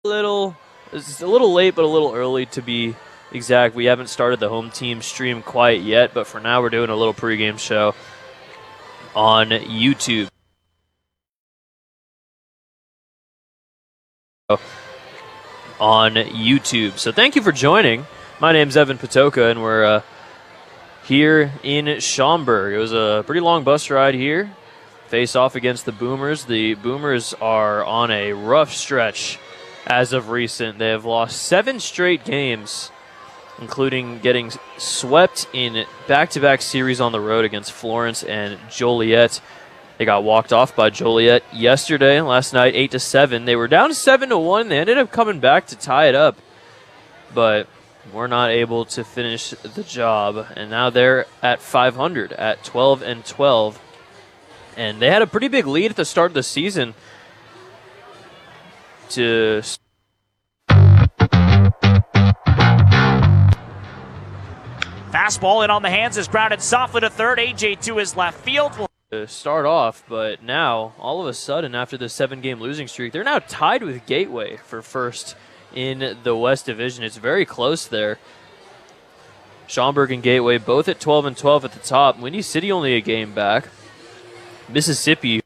It's a little late, but a little early to be exact. We haven't started the home team stream quite yet, but for now we're doing a little pregame show on YouTube. So thank you for joining. My name's Evan Patoka, and we're here in Schaumburg. It was a pretty long bus ride here. Face off against the Boomers. The Boomers are on a rough stretch as of recent. They have lost 7 straight games, including getting swept in back-to-back series on the road against Florence and Joliet. They got walked off by Joliet yesterday, last night, 8-7. They were down 7-1. They ended up coming back to tie it up, but were not able to finish the job. And now they're at 500 at 12-12. And they had a pretty big lead at the start of the season to fastball in on the hands is grounded softly to third. AJ to his left field. Start off, but now all of a sudden after the 7-game losing streak, they're now tied with Gateway for first in the West Division. It's very close there. Schaumburg and Gateway both at 12-12 at the top. Windy City only a game back. Mississippi